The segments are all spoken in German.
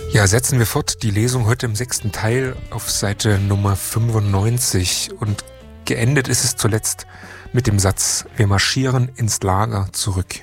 Ja, setzen wir fort die Lesung heute im 6. Teil auf Seite Nummer 95 und geendet ist es zuletzt mit dem Satz: Wir marschieren ins Lager zurück.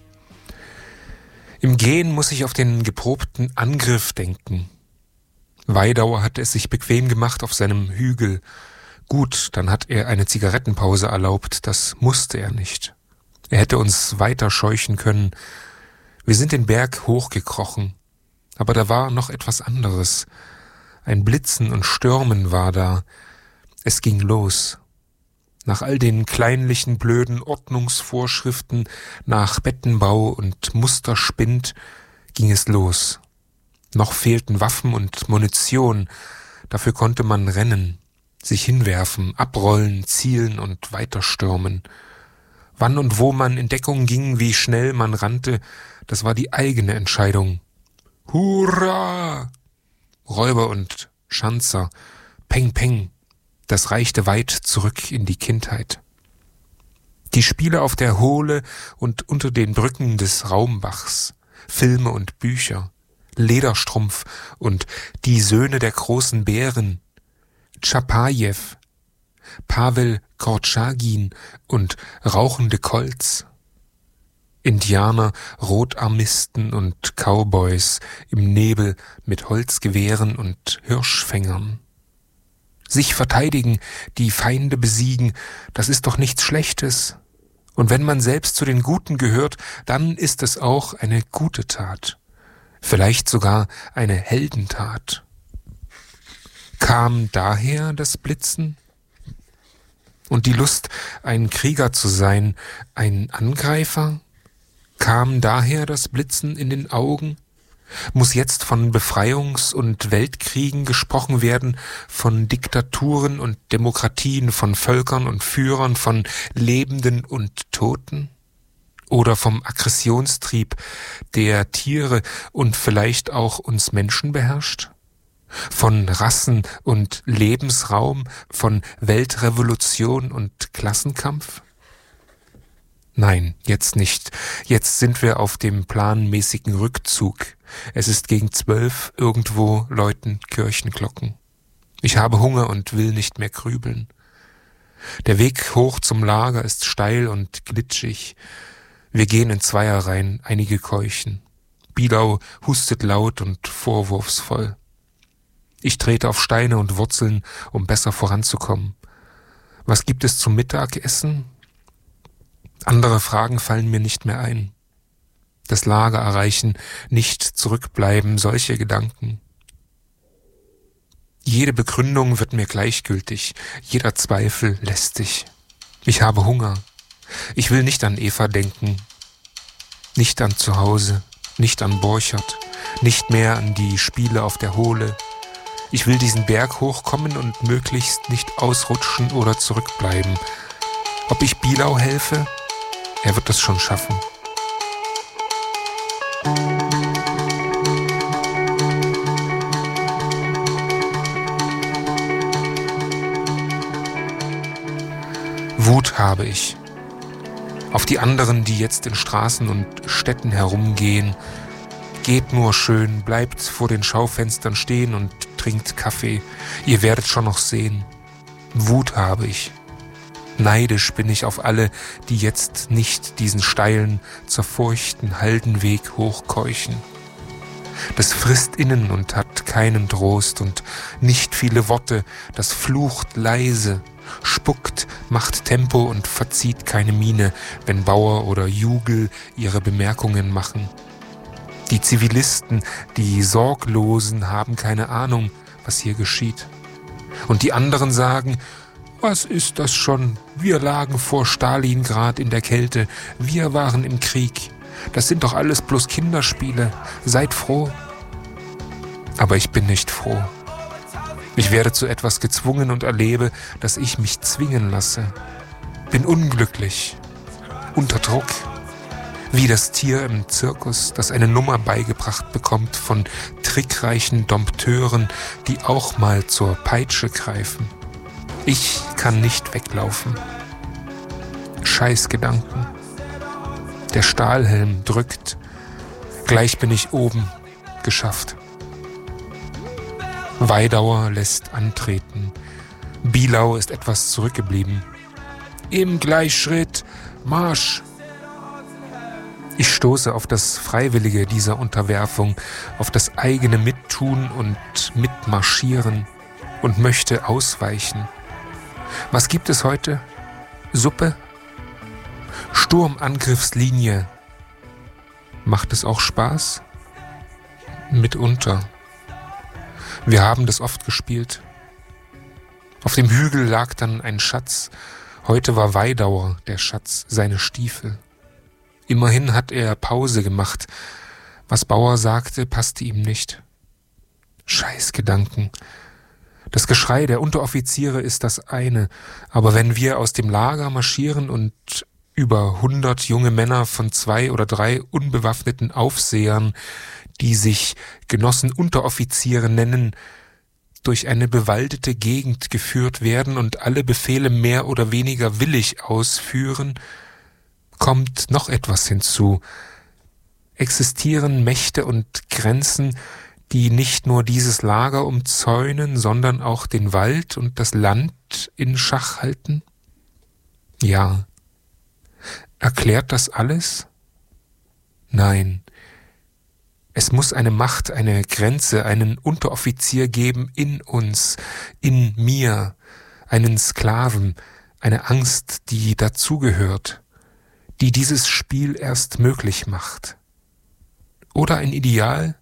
Im Gehen muss ich auf den geprobten Angriff denken. Weidauer hatte es sich bequem gemacht auf seinem Hügel. Gut, dann hat er eine Zigarettenpause erlaubt, das musste er nicht. Er hätte uns weiter scheuchen können. Wir sind den Berg hochgekrochen. Aber da war noch etwas anderes. Ein Blitzen und Stürmen war da. Es ging los. Nach all den kleinlichen, blöden Ordnungsvorschriften, nach Bettenbau und Musterspind ging es los. Noch fehlten Waffen und Munition. Dafür konnte man rennen, sich hinwerfen, abrollen, zielen und weiterstürmen. Wann und wo man in Deckung ging, wie schnell man rannte, das war die eigene Entscheidung. Hurra! Räuber und Schanzer, Peng Peng, das reichte weit zurück in die Kindheit. Die Spiele auf der Hohle und unter den Brücken des Raumbachs, Filme und Bücher, Lederstrumpf und die Söhne der großen Bären, Tschapajew, Pawel Kortschagin und rauchende Colts, Indianer, Rotarmisten und Cowboys im Nebel mit Holzgewehren und Hirschfängern. Sich verteidigen, die Feinde besiegen, das ist doch nichts Schlechtes. Und wenn man selbst zu den Guten gehört, dann ist es auch eine gute Tat. Vielleicht sogar eine Heldentat. Kam daher das Blitzen? Und die Lust, ein Krieger zu sein, ein Angreifer? Kam daher das Blitzen in den Augen? Muss jetzt von Befreiungs- und Weltkriegen gesprochen werden, von Diktaturen und Demokratien, von Völkern und Führern, von Lebenden und Toten? Oder vom Aggressionstrieb, der Tiere und vielleicht auch uns Menschen beherrscht? Von Rassen und Lebensraum, von Weltrevolution und Klassenkampf? Nein, jetzt nicht. Jetzt sind wir auf dem planmäßigen Rückzug. Es ist gegen 12, irgendwo läuten Kirchenglocken. Ich habe Hunger und will nicht mehr grübeln. Der Weg hoch zum Lager ist steil und glitschig. Wir gehen in Zweierreihen, einige keuchen. Bielau hustet laut und vorwurfsvoll. Ich trete auf Steine und Wurzeln, um besser voranzukommen. Was gibt es zum Mittagessen? Andere Fragen fallen mir nicht mehr ein. Das Lager erreichen, nicht zurückbleiben, solche Gedanken. Jede Begründung wird mir gleichgültig, jeder Zweifel lästig. Ich habe Hunger. Ich will nicht an Eva denken, nicht an zu Hause, nicht an Borchert, nicht mehr an die Spiele auf der Hohle. Ich will diesen Berg hochkommen und möglichst nicht ausrutschen oder zurückbleiben. Ob ich Bielau helfe? Er wird das schon schaffen. Wut habe ich. Auf die anderen, die jetzt in Straßen und Städten herumgehen. Geht nur schön, bleibt vor den Schaufenstern stehen und trinkt Kaffee. Ihr werdet schon noch sehen. Wut habe ich. Neidisch bin ich auf alle, die jetzt nicht diesen steilen, zerfurchten Haldenweg hochkeuchen. Das frisst innen und hat keinen Trost und nicht viele Worte, das flucht leise, spuckt, macht Tempo und verzieht keine Miene, wenn Bauer oder Jugel ihre Bemerkungen machen. Die Zivilisten, die Sorglosen haben keine Ahnung, was hier geschieht. Und die anderen sagen: Was ist das schon? Wir lagen vor Stalingrad in der Kälte. Wir waren im Krieg. Das sind doch alles bloß Kinderspiele. Seid froh. Aber ich bin nicht froh. Ich werde zu etwas gezwungen und erlebe, dass ich mich zwingen lasse. Bin unglücklich. Unter Druck. Wie das Tier im Zirkus, das eine Nummer beigebracht bekommt von trickreichen Dompteuren, die auch mal zur Peitsche greifen. Ich kann nicht weglaufen. Scheißgedanken. Der Stahlhelm drückt. Gleich bin ich oben. Geschafft. Weidauer lässt antreten. Bielau ist etwas zurückgeblieben. Im Gleichschritt, Marsch! Ich stoße auf das Freiwillige dieser Unterwerfung, auf das eigene Mittun und Mitmarschieren und möchte ausweichen. Was gibt es heute? Suppe? Sturmangriffslinie. Macht es auch Spaß? Mitunter. Wir haben das oft gespielt. Auf dem Hügel lag dann ein Schatz. Heute war Weidauer der Schatz, seine Stiefel. Immerhin hat er Pause gemacht. Was Bauer sagte, passte ihm nicht. Scheißgedanken. Das Geschrei der Unteroffiziere ist das eine, aber wenn wir aus dem Lager marschieren und über 100 junge Männer von 2 oder 3 unbewaffneten Aufsehern, die sich Genossen Unteroffiziere nennen, durch eine bewaldete Gegend geführt werden und alle Befehle mehr oder weniger willig ausführen, kommt noch etwas hinzu. Existieren Mächte und Grenzen, die nicht nur dieses Lager umzäunen, sondern auch den Wald und das Land in Schach halten? Ja. Erklärt das alles? Nein. Es muss eine Macht, eine Grenze, einen Unteroffizier geben in uns, in mir, einen Sklaven, eine Angst, die dazugehört, die dieses Spiel erst möglich macht. Oder ein Ideal?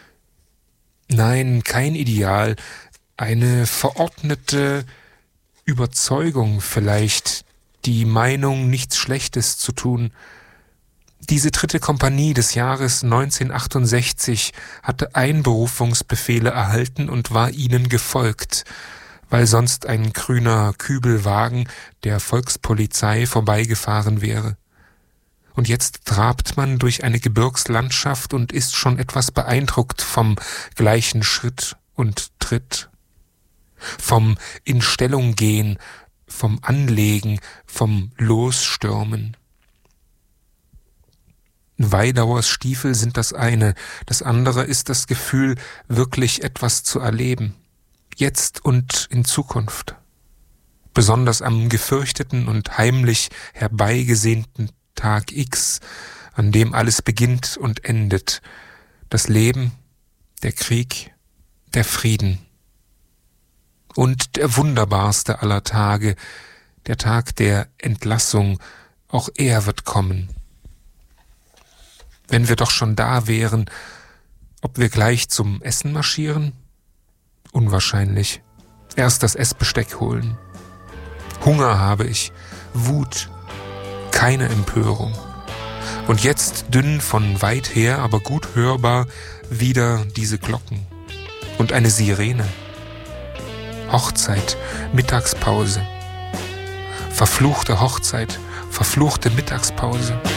Nein, kein Ideal, eine verordnete Überzeugung vielleicht, die Meinung, nichts Schlechtes zu tun. Diese 3. Kompanie des Jahres 1968 hatte Einberufungsbefehle erhalten und war ihnen gefolgt, weil sonst ein grüner Kübelwagen der Volkspolizei vorbeigefahren wäre. Und jetzt trabt man durch eine Gebirgslandschaft und ist schon etwas beeindruckt vom gleichen Schritt und Tritt, vom in Stellung gehen, vom Anlegen, vom Losstürmen. Weidauers Stiefel sind das eine, das andere ist das Gefühl, wirklich etwas zu erleben, jetzt und in Zukunft. Besonders am gefürchteten und heimlich herbeigesehnten Tag X, an dem alles beginnt und endet, das Leben, der Krieg, der Frieden. Und der wunderbarste aller Tage, der Tag der Entlassung, auch er wird kommen. Wenn wir doch schon da wären, ob wir gleich zum Essen marschieren? Unwahrscheinlich. Erst das Essbesteck holen. Hunger habe ich, Wut, keine Empörung. Und jetzt dünn von weit her, aber gut hörbar, wieder diese Glocken. Und eine Sirene. Hochzeit, Mittagspause. Verfluchte Hochzeit, verfluchte Mittagspause.